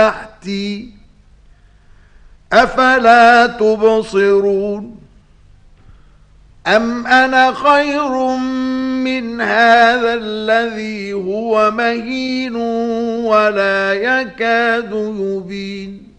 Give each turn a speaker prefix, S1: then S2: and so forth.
S1: تحتي أفلا تبصرون أم أنا خير من هذا الذي هو مهين ولا يكاد يبين